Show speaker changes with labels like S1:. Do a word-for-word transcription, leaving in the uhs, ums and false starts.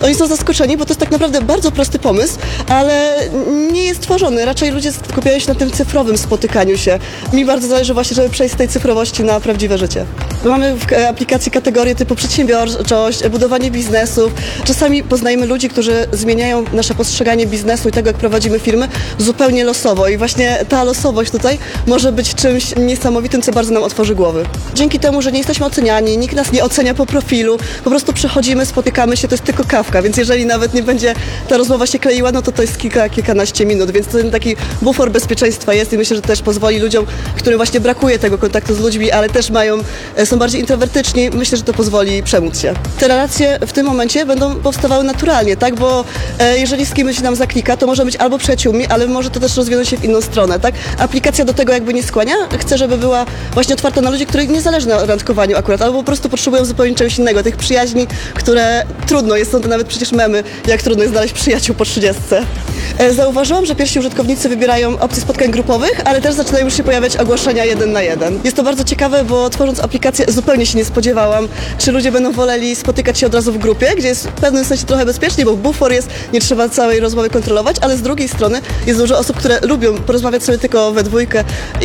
S1: Oni są zaskoczeni, bo to jest tak naprawdę bardzo prosty pomysł, ale nie jest tworzony. Raczej ludzie skupiają się na tym cyfrowym spotykaniu się. Mi bardzo zależy właśnie, żeby przejść z tej cyfrowości na prawdziwe życie. Mamy w aplikacji kategorie typu przedsiębiorczość, budowanie biznesów. Czasami poznajemy ludzi, którzy zmieniają nasze postrzeganie biznesu i tego, jak prowadzimy firmy, zupełnie losowo. I właśnie ta losowość tutaj może być czymś niesamowitym, co bardzo nam otworzy głowy. Dzięki temu, że nie jesteśmy oceniani, nikt nas nie ocenia po profilu, po prostu przychodzimy, spotykamy się, to jest tylko kawka, więc jeżeli nawet nie będzie ta rozmowa się kleiła, no to to jest kilka, kilkanaście minut, więc ten taki bufor bezpieczeństwa jest i myślę, że też pozwoli ludziom, którym właśnie brakuje tego kontaktu z ludźmi, ale też mają, są bardziej introwertyczni, myślę, że to pozwoli przemóc się. Te relacje w tym momencie będą powstawały naturalnie, tak, bo e, jeżeli z kimś nam zaklika, to może być albo przyjaciółmi, ale może to też rozwinąć się w inną stronę, tak. Aplikacja do tego jakby nie skłania, chcę, żeby była właśnie otwarta na ludzi, których nie zależy na randkowaniu akurat, albo po prostu potrzebują zupełnie czegoś innego, tych przyjaźni, które trudno jest, są to nawet przecież memy, jak trudno jest znaleźć przyjaciół po trzydziestce. E, zauważyłam, że pierwsi użytkownicy wybierają opcje spotkań grupowych, ale też zaczynają już się pojawiać ogłoszenia jeden na jeden. Jest to bardzo ciekawe, bo tworząc aplikację zupełnie się nie spodziewałam, czy ludzie będą woleli spotykać się od razu w grupie, gdzie jest w pewnym sensie trochę bezpiecznie, bo bufor jest, nie trzeba całej rozmowy kontrolować, ale z drugiej strony jest dużo osób, które lubią porozmawiać sobie tylko we dwójkę